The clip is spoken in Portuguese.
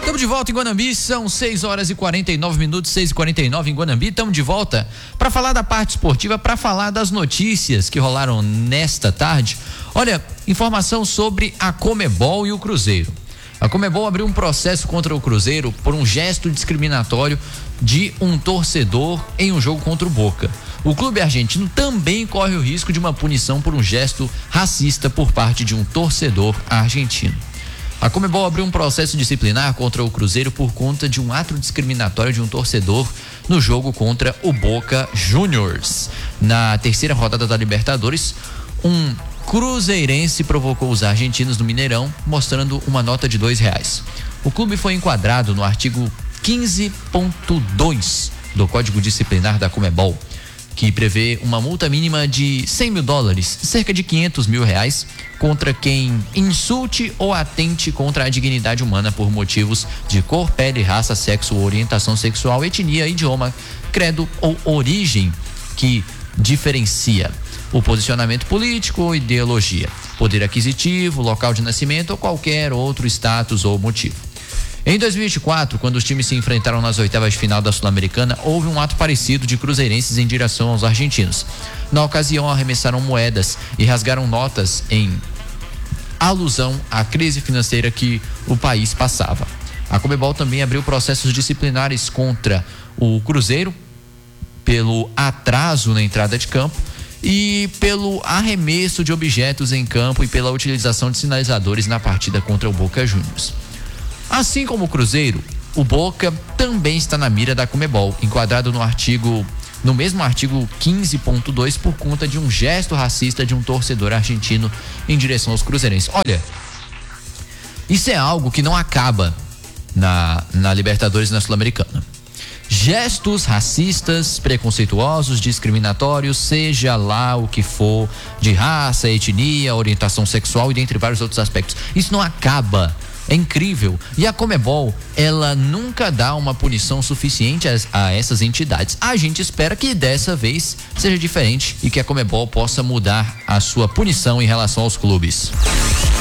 Estamos de volta em Guanambi, são 6 horas e 49 minutos, 6h49 em Guanambi. Estamos de volta para falar da parte esportiva, para falar das notícias que rolaram nesta tarde. Olha, informação sobre a Conmebol e o Cruzeiro. A Conmebol abriu um processo contra o Cruzeiro por um gesto discriminatório de um torcedor em um jogo contra o Boca. O clube argentino também corre o risco de uma punição por um gesto racista por parte de um torcedor argentino. A Conmebol abriu um processo disciplinar contra o Cruzeiro por conta de um ato discriminatório de um torcedor no jogo contra o Boca Juniors. Na terceira rodada da Libertadores, um cruzeirense provocou os argentinos no Mineirão, mostrando uma nota de R$2. O clube foi enquadrado no artigo 15.2 do Código Disciplinar da Conmebol, que prevê uma multa mínima de $100 mil, cerca de R$500 mil, contra quem insulte ou atente contra a dignidade humana por motivos de cor, pele, raça, sexo, orientação sexual, etnia, idioma, credo ou origem que diferencia o posicionamento político ou ideologia, poder aquisitivo, local de nascimento ou qualquer outro status ou motivo. Em 2024, quando os times se enfrentaram nas oitavas de final da Sul-Americana, houve um ato parecido de cruzeirenses em direção aos argentinos. Na ocasião, arremessaram moedas e rasgaram notas em alusão à crise financeira que o país passava. A Conmebol também abriu processos disciplinares contra o Cruzeiro pelo atraso na entrada de campo e pelo arremesso de objetos em campo e pela utilização de sinalizadores na partida contra o Boca Juniors. Assim como o Cruzeiro, o Boca também está na mira da Conmebol, enquadrado no mesmo artigo 15.2 por conta de um gesto racista de um torcedor argentino em direção aos cruzeirenses. Olha, isso é algo que não acaba na Libertadores e na Sul-Americana. Gestos racistas, preconceituosos, discriminatórios, seja lá o que for, de raça, etnia, orientação sexual e dentre vários outros aspectos. Isso não acaba. É incrível. E a Conmebol, ela nunca dá uma punição suficiente a essas entidades. A gente espera que dessa vez seja diferente e que a Conmebol possa mudar a sua punição em relação aos clubes.